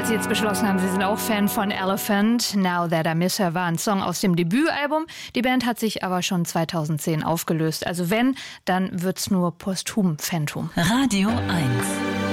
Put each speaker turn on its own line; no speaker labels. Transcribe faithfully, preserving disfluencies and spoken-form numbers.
Sie jetzt beschlossen haben, Sie sind auch Fan von Elephant. Now That I Miss Her war ein Song aus dem Debütalbum. Die Band hat sich aber schon zweitausendzehn aufgelöst. Also wenn, dann wird's nur posthum Phantom.
Radio eins